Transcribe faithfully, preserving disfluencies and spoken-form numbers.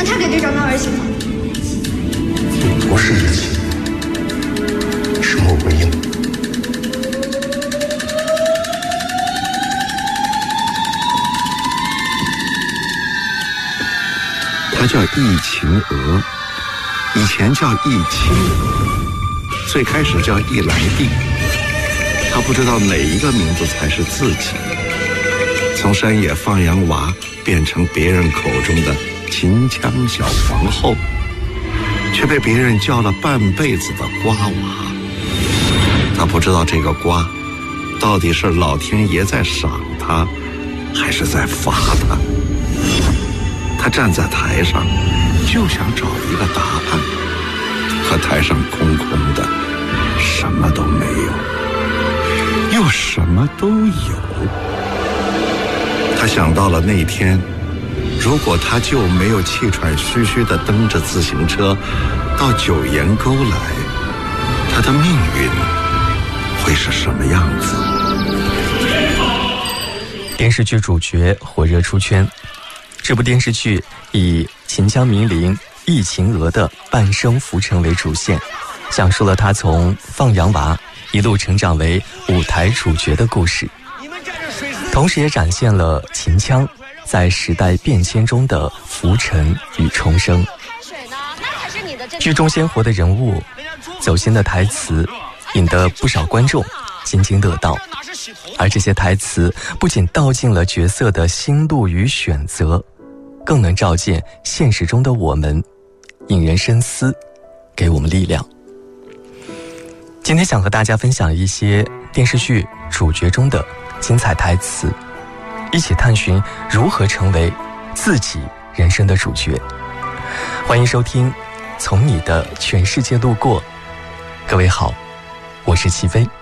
那他给队长闹儿媳妇？ 不是日期，是莫桂英。 她叫易晴娥，以前叫易青娥，最开始叫易兰娣。她不知道哪一个名字才是自己，从山野放羊娃变成别人口中的秦腔小皇后，却被别人叫了半辈子的瓜娃。她不知道这个瓜到底是老天爷在赏她，还是在罚她。她站在台上，就想找一个答案，可台上空空的，什么都没有，又什么都有。她想到了那天，如果她就没有气喘吁吁地蹬着自行车到九岩沟来，她的命运会是什么样子？ 电视剧主角火热出圈。这部电视剧以秦腔名伶易晴娥的半生浮沉为主线，讲述了她从放羊娃一路成长为舞台主角的故事，同时也展现了秦腔在时代变迁中的浮沉与重生。剧中鲜活的人物、走心的台词，引得不少观众津津乐道。而这些台词不仅道尽了角色的心路与选择，更能照见现实中的我们，引人深思，给我们力量。今天想和大家分享一些电视剧主角中的精彩台词，一起探寻如何成为自己人生的主角。欢迎收听《从你的全世界路过》。各位好，我是齐飞。